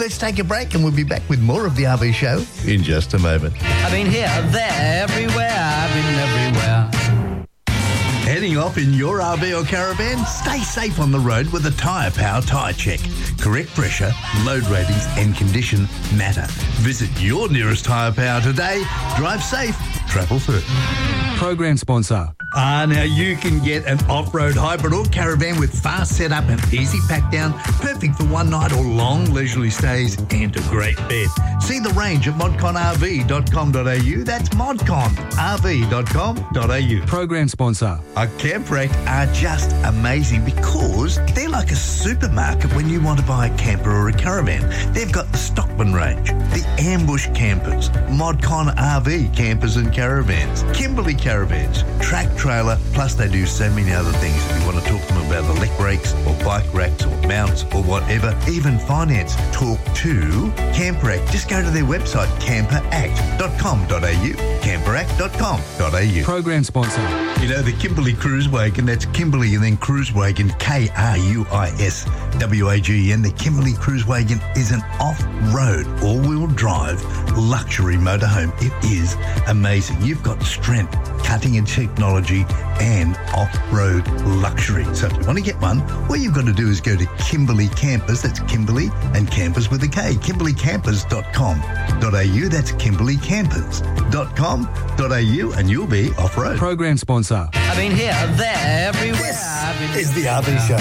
let's take a break and we'll be back with more of the RV Show in just a moment. I've been here, there, everywhere. I've been everywhere. Heading off in your RV or caravan? Stay safe on the road with a Tyre Power Tyre Check. Correct pressure, load ratings and condition matter. Visit your nearest Tyre Power today. Drive safe, travel first. Program sponsor. Now you can get an off-road hybrid or caravan with fast setup and easy pack down, perfect for one night or long leisurely stays, and a great bed. See the range at modconrv.com.au. That's modconrv.com.au. Program sponsor. Camprac are just amazing because they're like a supermarket when you want to buy a camper or a caravan. They've got the Stockman range, the Ambush campers, Modcon RV campers and caravans, Kimberley caravans, track trailer, plus they do so many other things. If you want to talk to them about elect brakes or bike racks or mounts or whatever, even finance, talk to Camprac. Just go to their website, camperact.com.au, camperact.com.au. Program sponsor. You know, the Kimberley Cruise Wagon, that's Kimberley and then Cruise Wagon, KRUISWAGN. The Kimberley Cruise Wagon is an off-road, all-wheel drive luxury motorhome. It is amazing. You've got strength, cutting-edge technology and off-road luxury. So if you want to get one, all you've got to do is go to Kimberley Campers. That's Kimberley and Campers with a K. KimberleyCampers.com.au. That's KimberleyCampers.com.au and you'll be off-road. Program sponsor. I've been here, there, everywhere. I've been It's the RV Show.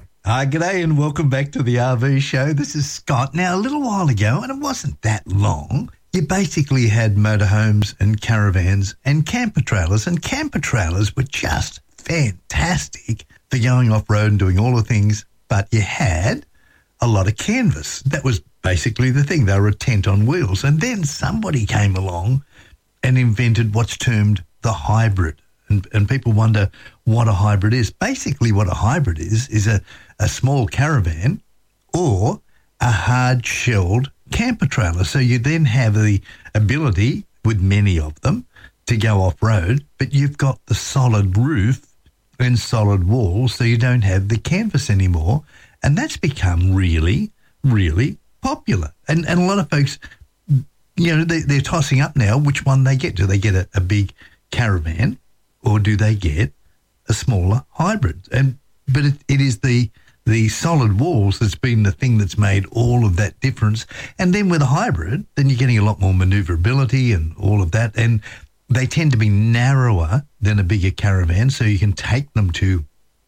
G'day and welcome back to the RV Show. This is Scott. Now, a little while ago, and it wasn't that long, you basically had motorhomes and caravans and camper trailers, and camper trailers were just fantastic for going off-road and doing all the things, but you had a lot of canvas. That was basically the thing. They were a tent on wheels. And then somebody came along and invented what's termed the hybrid. And people wonder what a hybrid is. Basically what a hybrid is a small caravan or a hard-shelled camper trailer. So you then have the ability, with many of them, to go off-road, but you've got the solid roof and solid walls, so you don't have the canvas anymore. And that's become really, really popular. And a lot of folks, you know, they're tossing up now which one they get. Do they get a big caravan or do they get a smaller hybrid? But it is the solid walls that's been the thing that's made all of that difference. And then with a hybrid, then you're getting a lot more manoeuvrability and all of that. And they tend to be narrower than a bigger caravan, so you can take them to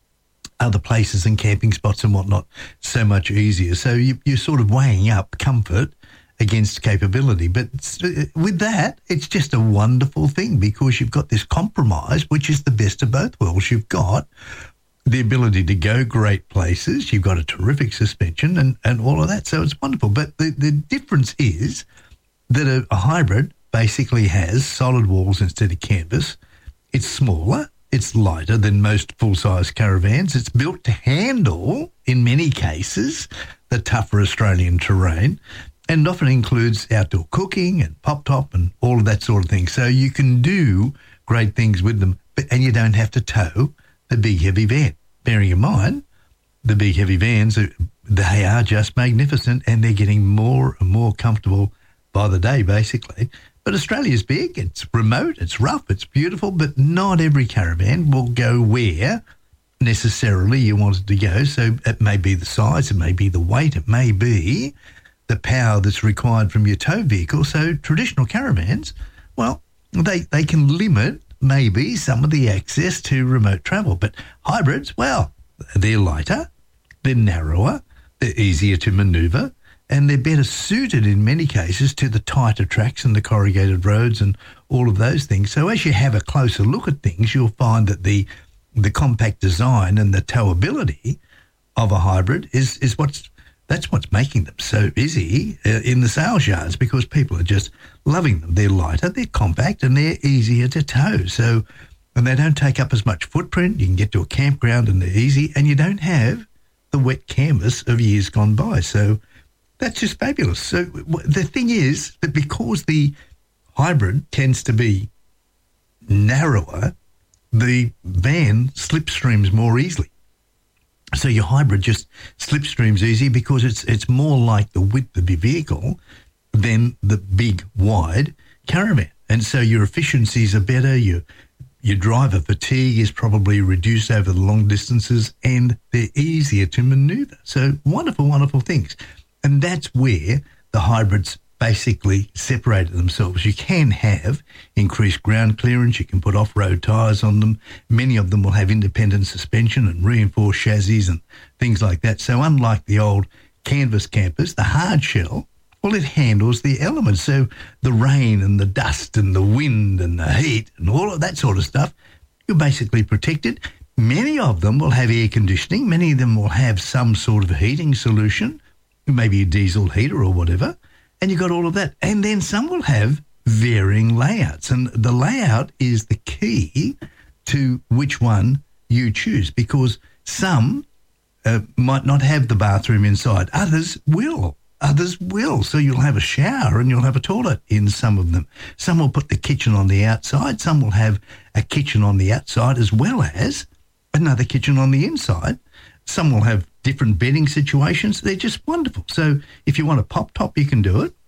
other places and camping spots and whatnot so much easier. So you're sort of weighing up comfort against capability. But with that, it's just a wonderful thing because you've got this compromise, which is the best of both worlds. You've got the ability to go great places. You've got a terrific suspension and all of that. So it's wonderful. But the difference is that a hybrid basically has solid walls instead of canvas. It's smaller. It's lighter than most full-size caravans. It's built to handle, in many cases, the tougher Australian terrain, and often includes outdoor cooking and pop-top and all of that sort of thing. So you can do great things with them, and you don't have to tow the big, heavy van. Bearing in mind, the big, heavy vans, they are just magnificent, and they're getting more and more comfortable by the day, basically. But Australia's big, it's remote, it's rough, it's beautiful, but not every caravan will go where necessarily you want it to go. So it may be the size, it may be the weight, it may be the power that's required from your tow vehicle. So traditional caravans, well, they can limit maybe some of the access to remote travel. But hybrids, well, they're lighter, they're narrower, they're easier to manoeuvre, and they're better suited in many cases to the tighter tracks and the corrugated roads and all of those things. So as you have a closer look at things, you'll find that the compact design and the towability of a hybrid is what's making them so busy in the sales yards, because people are just loving them. They're lighter, they're compact, and they're easier to tow. So, and they don't take up as much footprint. You can get to a campground and they're easy, and you don't have the wet canvas of years gone by. So that's just fabulous. So the thing is that because the hybrid tends to be narrower, the van slipstreams more easily. So your hybrid just slipstreams easy because it's more like the width of your vehicle than the big, wide caravan. And so your efficiencies are better, your driver fatigue is probably reduced over the long distances, and they're easier to manoeuvre. So wonderful, wonderful things. And that's where the hybrids basically separated themselves. You can have increased ground clearance. You can put off-road tyres on them. Many of them will have independent suspension and reinforced chassis and things like that. So unlike the old canvas campers, the hard shell, well, it handles the elements. So the rain and the dust and the wind and the heat and all of that sort of stuff, you're basically protected. Many of them will have air conditioning. Many of them will have some sort of heating solution, maybe a diesel heater or whatever. And you've got all of that. And then some will have varying layouts. And the layout is the key to which one you choose, because some might not have the bathroom inside. Others will. So you'll have a shower and you'll have a toilet in some of them. Some will put the kitchen on the outside. Some will have a kitchen on the outside as well as another kitchen on the inside. Some will have different bedding situations. They're just wonderful. So if you want a pop top, you can do it.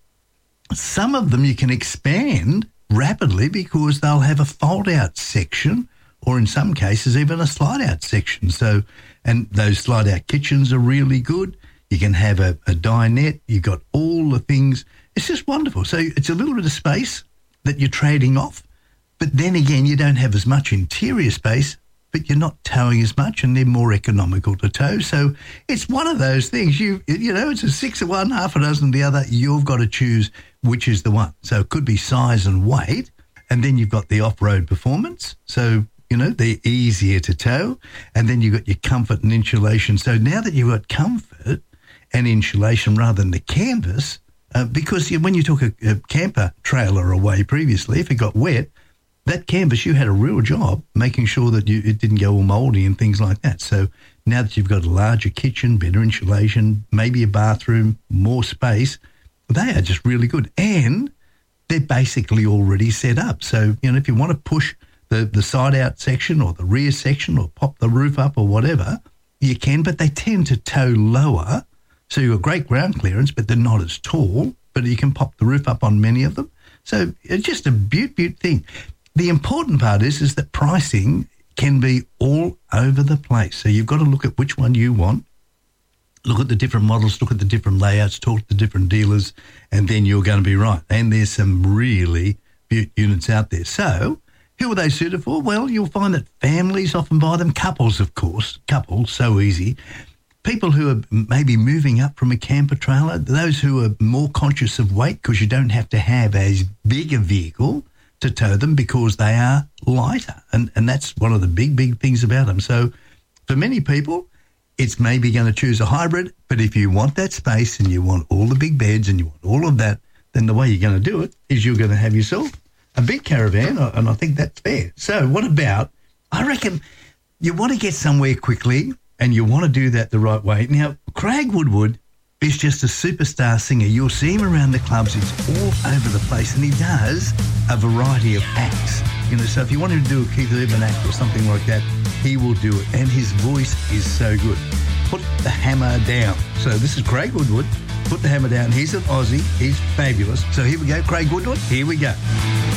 Some of them you can expand rapidly because they'll have a fold-out section, or in some cases even a slide-out section. So, and those slide-out kitchens are really good. You can have a dinette. You've got all the things. It's just wonderful. So it's a little bit of space that you're trading off, but then again, you don't have as much interior space, but you're not towing as much, and they're more economical to tow. So it's one of those things. You know, it's a 6 of one, half a dozen of the other. You've got to choose which is the one. So it could be size and weight, and then you've got the off-road performance. So, you know, they're easier to tow, and then you've got your comfort and insulation. So now that you've got comfort and insulation rather than the canvas, because when you took a camper trailer away previously, if it got wet, that canvas, you had a real job making sure that it didn't go all mouldy and things like that. So now that you've got a larger kitchen, better insulation, maybe a bathroom, more space, they are just really good. And they're basically already set up. So, you know, if you want to push the side-out section or the rear section or pop the roof up or whatever, you can, but they tend to tow lower. So you've got great ground clearance, but they're not as tall, but you can pop the roof up on many of them. So it's just a beaut thing. The important part is that pricing can be all over the place. So you've got to look at which one you want, look at the different models, look at the different layouts, talk to the different dealers, and then you're going to be right. And there's some really beaut units out there. So who are they suited for? Well, you'll find that families often buy them, couples, of course, so easy. People who are maybe moving up from a camper trailer, those who are more conscious of weight because you don't have to have as big a vehicle to tow them because they are lighter. And that's one of the big things about them. So for many people, it's maybe going to choose a hybrid, but if you want that space and you want all the big beds and you want all of that, then the way you're going to do it is you're going to have yourself a big caravan, and I think that's fair. So what about, I reckon you want to get somewhere quickly and you want to do that the right way. Now, Craig Woodward is just a superstar singer. You'll see him around the clubs. He's all over the place, and he does a variety of acts. You know, so if you want him to do a Keith Urban act or something like that, he will do it. And his voice is so good. Put the hammer down. So this is Craig Woodward. Put the hammer down. He's an Aussie. He's fabulous. So here we go. Craig Woodward. Here we go.